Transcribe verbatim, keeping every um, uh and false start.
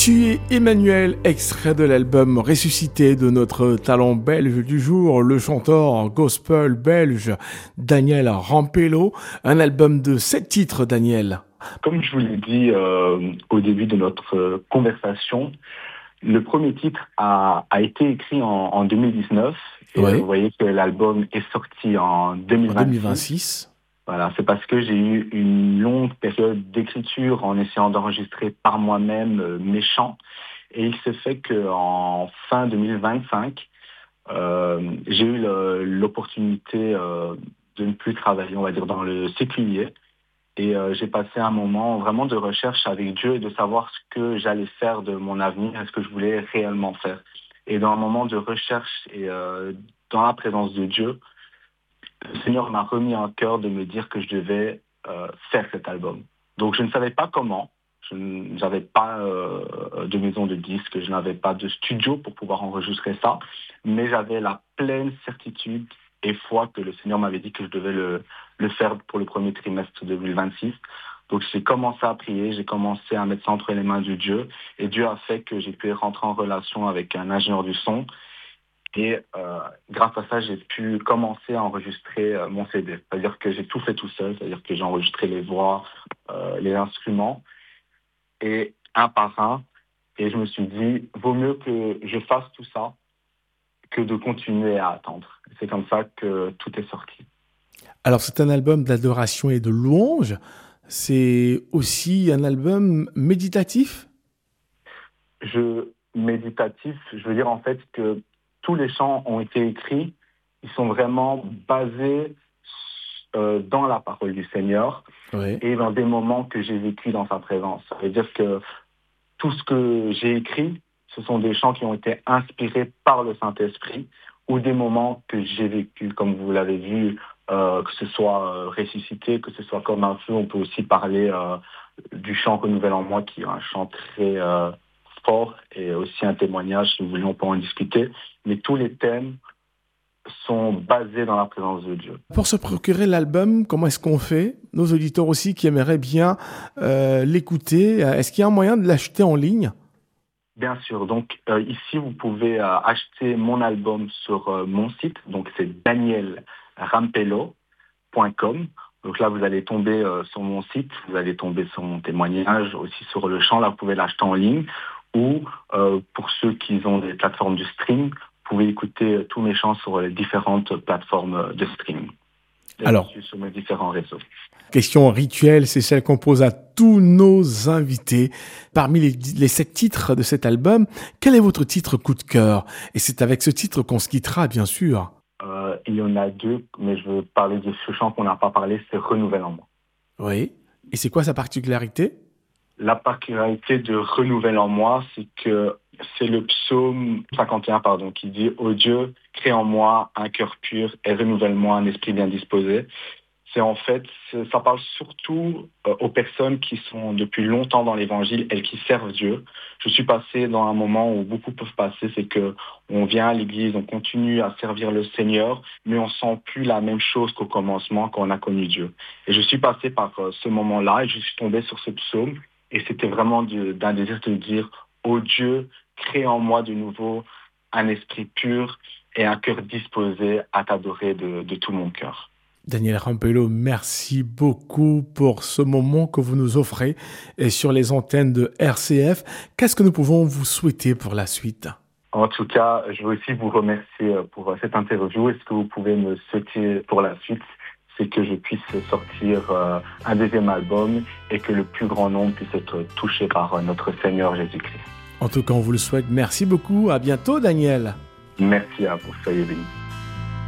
Tu es Emmanuel, extrait de l'album Ressuscité de notre talent belge du jour, le chanteur gospel belge Daniel Rampello. Un album de sept titres, Daniel. Comme je vous l'ai dit euh, au début de notre euh, conversation, le premier titre a, a été écrit en, en deux mille dix-neuf. Et Oui. vous voyez que l'album est sorti en deux mille vingt-six. En deux mille vingt-six. Voilà, c'est parce que j'ai eu une longue période d'écriture en essayant d'enregistrer par moi-même euh, mes chants. Et il s'est fait qu'en fin deux mille vingt-cinq, euh, j'ai eu le, l'opportunité euh, de ne plus travailler, on va dire, dans le séculier. Et euh, j'ai passé un moment vraiment de recherche avec Dieu et de savoir ce que j'allais faire de mon avenir et ce que je voulais réellement faire. Et dans un moment de recherche et euh, dans la présence de Dieu, le Seigneur m'a remis en cœur de me dire que je devais euh, faire cet album. Donc je ne savais pas comment, je n'avais pas euh, de maison de disques, je n'avais pas de studio pour pouvoir enregistrer ça, mais j'avais la pleine certitude et foi que le Seigneur m'avait dit que je devais le, le faire pour le premier trimestre deux mille vingt-six. Donc j'ai commencé à prier, j'ai commencé à mettre ça entre les mains de Dieu, et Dieu a fait que j'ai pu rentrer en relation avec un ingénieur du son. Et euh, grâce à ça, j'ai pu commencer à enregistrer euh, mon C D. C'est-à-dire que j'ai tout fait tout seul, c'est-à-dire que j'ai enregistré les voix, euh, les instruments, et un par un. Et je me suis dit, vaut mieux que je fasse tout ça que de continuer à attendre. C'est comme ça que tout est sorti. Alors, c'est un album d'adoration et de louange. C'est aussi un album méditatif. Je méditatif, je veux dire en fait que tous les chants ont été écrits, ils sont vraiment basés euh, dans la parole du Seigneur, Oui. et dans des moments que j'ai vécu dans sa présence. Ça veut dire que tout ce que j'ai écrit, ce sont des chants qui ont été inspirés par le Saint-Esprit, ou des moments que j'ai vécu, comme vous l'avez vu, euh, que ce soit euh, ressuscité, que ce soit comme un feu. On peut aussi parler euh, du chant Renouvelle en moi, qui est un chant très euh, fort, et aussi un témoignage, si vous voulez, on peut en discuter. Mais tous les thèmes sont basés dans la présence de Dieu. Pour se procurer l'album, comment est-ce qu'on fait? Nos auditeurs aussi qui aimeraient bien euh, l'écouter, est-ce qu'il y a un moyen de l'acheter en ligne? Bien sûr. Donc euh, ici, vous pouvez euh, acheter mon album sur euh, mon site. Donc c'est daniel rampello point com. Donc là, vous allez tomber euh, sur mon site, vous allez tomber sur mon témoignage, aussi sur le chant. Là, vous pouvez l'acheter en ligne. Ou euh, pour ceux qui ont des plateformes de stream, vous pouvez écouter euh, tous mes chants sur les différentes plateformes de streaming. Alors, sur mes différents réseaux. Question rituelle, c'est celle qu'on pose à tous nos invités. Parmi les, les sept titres de cet album, quel est votre titre coup de cœur? Et c'est avec ce titre qu'on se quittera, bien sûr. Euh, il y en a deux, mais je veux parler de ce chant qu'on n'a pas parlé, c'est Renouvelle en moi. Oui. Et c'est quoi sa particularité? La particularité de Renouvelle en moi, c'est que c'est le psaume cinquante et un, pardon, qui dit « Ô Dieu, crée en moi un cœur pur et renouvelle-moi un esprit bien disposé ». C'est en fait, c'est, ça parle surtout euh, aux personnes qui sont depuis longtemps dans l'évangile et qui servent Dieu. Je suis passé dans un moment où beaucoup peuvent passer, c'est que on vient à l'église, on continue à servir le Seigneur, mais on sent plus la même chose qu'au commencement quand on a connu Dieu. Et je suis passé par euh, ce moment-là et je suis tombé sur ce psaume, et c'était vraiment de, d'un désir de dire « Ô Dieu, crée en moi de nouveau un esprit pur et un cœur disposé à t'adorer de, de tout mon cœur ». Daniel Rampello, merci beaucoup pour ce moment que vous nous offrez et sur les antennes de R C F. Qu'est-ce que nous pouvons vous souhaiter pour la suite? En tout cas, je veux aussi vous remercier pour cette interview. Et ce que vous pouvez me souhaiter pour la suite, c'est que je puisse sortir euh, un deuxième album et que le plus grand nombre puisse être touché par notre Seigneur Jésus-Christ. En tout cas, on vous le souhaite. Merci beaucoup. À bientôt, Daniel. Merci à vous. Soyez bénis.